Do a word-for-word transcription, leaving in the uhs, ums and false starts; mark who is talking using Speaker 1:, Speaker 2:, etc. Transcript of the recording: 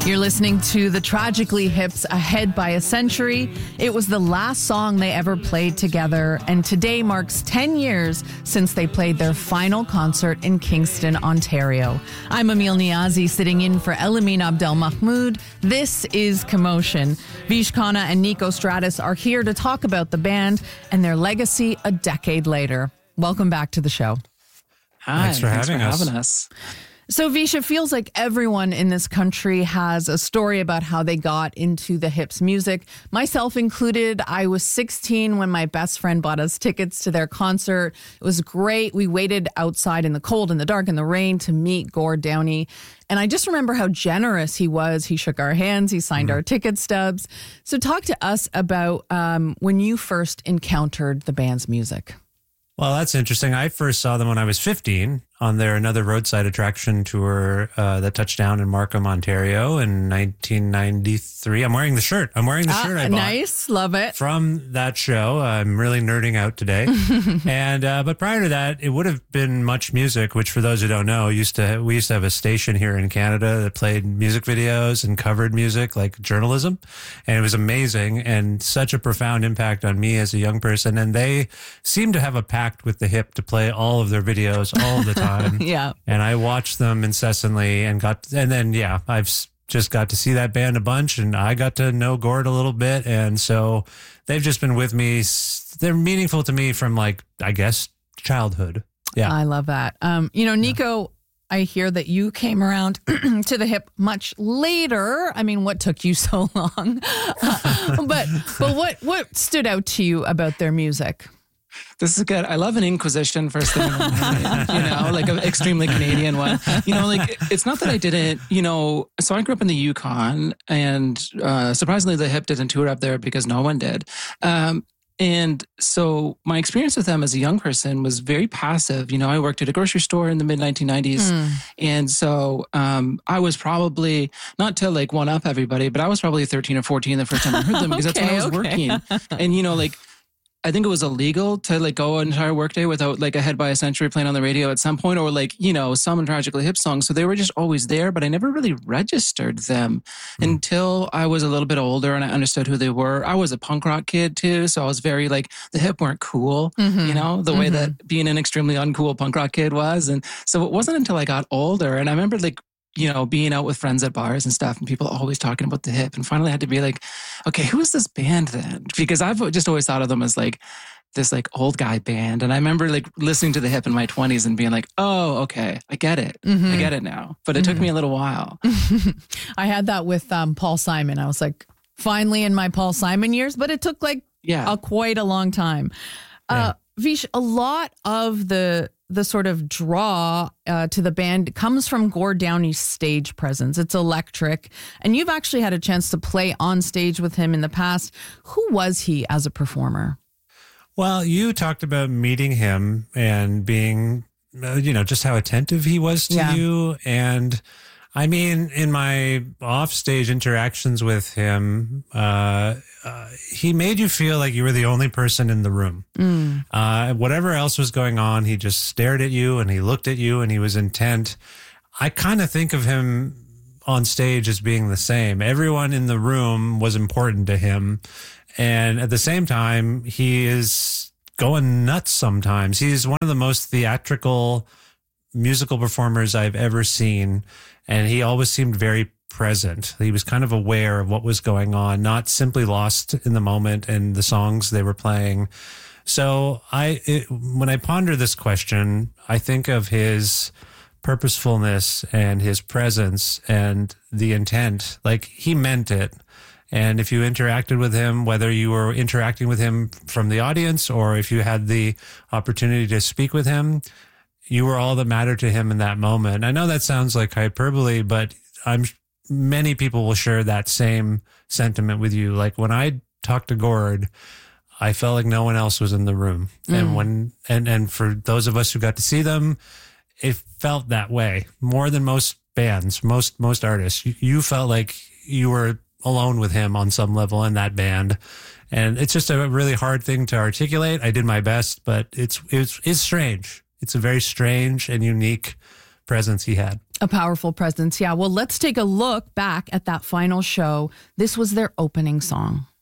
Speaker 1: You're listening to the Tragically Hip's Ahead by a Century. It was the last song they ever played together, and today marks ten years since they played their final concert in Kingston, Ontario. I'm Emil Niazi, sitting in for Elamin Abdel Mahmoud. This is Commotion. Vish Khanna and Nico Stratus are here to talk about the band and their legacy a decade later. Welcome back to the show.
Speaker 2: Hi,
Speaker 3: thanks for,
Speaker 2: thanks
Speaker 3: having,
Speaker 2: for
Speaker 3: us.
Speaker 2: having us.
Speaker 1: So, Vish, it feels like everyone in this country has a story about how they got into the Hips music. Myself included. I was sixteen when my best friend bought us tickets to their concert. It was great. We waited outside in the cold, in the dark, in the rain to meet Gord Downie. And I just remember how generous he was. He shook our hands. He signed mm-hmm. our ticket stubs. So talk to us about um, when you first encountered the band's music.
Speaker 3: Well, that's interesting. I first saw them when I was fifteen on their Another Roadside Attraction tour uh, that touched down in Markham, Ontario in nineteen ninety-three. I'm wearing the shirt. I'm wearing the
Speaker 1: ah,
Speaker 3: shirt I bought.
Speaker 1: Nice. Love it.
Speaker 3: From that show. I'm really nerding out today. and uh, But prior to that, it would have been Much Music, which for those who don't know, used to we used to have a station here in Canada that played music videos and covered music like journalism. And it was amazing and such a profound impact on me as a young person. And they seemed to have a pact with the Hip to play all of their videos all the time.
Speaker 1: Yeah.
Speaker 3: And I watched them incessantly and got, and then, yeah, I've just got to see that band a bunch and I got to know Gord a little bit. And so they've just been with me. They're meaningful to me from, like, I guess, childhood. Yeah.
Speaker 1: I love that. Um, you know, Nico, yeah. I hear that you came around to the Hip much later. I mean, what took you so long? uh, but but what what stood out to you about their music?
Speaker 2: This is good. I love an Inquisition first thing in the morning, you know, like an extremely Canadian one. You know, like, it's not that I didn't, you know, so I grew up in the Yukon, and uh, surprisingly, the Hip didn't tour up there because no one did. Um, and so my experience with them as a young person was very passive. You know, I worked at a grocery store in the mid nineteen nineties. Mm. And so um, I was probably, not to like one up everybody, but I was probably thirteen or fourteen the first time I heard them because okay, that's when I was
Speaker 1: okay.
Speaker 2: working. And, you know, like, I think it was illegal to like go an entire workday without like Ahead by a Century playing on the radio at some point, or like, you know, some Tragically Hip songs. So they were just always there, but I never really registered them mm. until I was a little bit older and I understood who they were. I was a punk rock kid too. So I was very like, the Hip weren't cool, mm-hmm. you know, the mm-hmm. way that being an extremely uncool punk rock kid was. And so it wasn't until I got older and I remember like, you know, being out with friends at bars and stuff and people always talking about the Hip, and finally I had to be like, okay, who is this band then? Because I've just always thought of them as like this like old guy band. And I remember like listening to the Hip in my twenties and being like, oh, okay, I get it. Mm-hmm. I get it now. But it mm-hmm. took me a little while.
Speaker 1: I had that with um, Paul Simon. I was like, finally in my Paul Simon years, but it took like yeah. a, quite a long time. Uh, yeah. Vish, a lot of the the sort of draw uh, to the band comes from Gord Downie's stage presence. It's electric. And you've actually had a chance to play on stage with him in the past. Who was he as a performer?
Speaker 3: Well, you talked about meeting him and being, uh, you know, just how attentive he was to yeah. you. And I mean, in my offstage interactions with him, uh, uh, he made you feel like you were the only person in the room. Mm. Uh, whatever else was going on, he just stared at you and he looked at you and he was intent. I kind of think of him on stage as being the same. Everyone in the room was important to him. And at the same time, he is going nuts sometimes. He's one of the most theatrical musical performers I've ever seen. And he always seemed very present. He was kind of aware of what was going on, not simply lost in the moment and the songs they were playing. So I, it, when I ponder this question, I think of his purposefulness and his presence and the intent. Like, he meant it. And if you interacted with him, whether you were interacting with him from the audience or if you had the opportunity to speak with him, you were all that mattered to him in that moment. I know that sounds like hyperbole, but I'm many people will share that same sentiment with you. Like, when I talked to Gord, I felt like no one else was in the room. Mm. And when and and for those of us who got to see them, it felt that way more than most bands, most most artists. You, you felt like you were alone with him on some level in that band. And it's just a really hard thing to articulate. I did my best, but it's it's it's strange. It's a very strange and unique presence he had.
Speaker 1: A powerful presence. Yeah. Well, let's take a look back at that final show. This was their opening song.